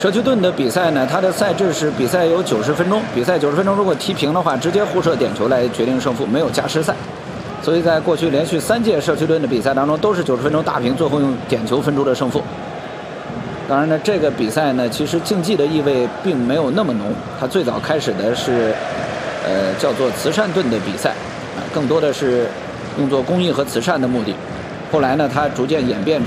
社区盾的比赛呢，它的赛制是比赛有90分钟，比赛90分钟如果踢平的话，直接互射点球来决定胜负，没有加时赛。所以在过去连续3届社区盾的比赛当中，都是90分钟打平，最后用点球分出的胜负。当然呢，这个比赛呢，其实竞技的意味并没有那么浓。它最早开始的是，叫做慈善盾的比赛，更多的是用作公益和慈善的目的。后来呢，它逐渐演变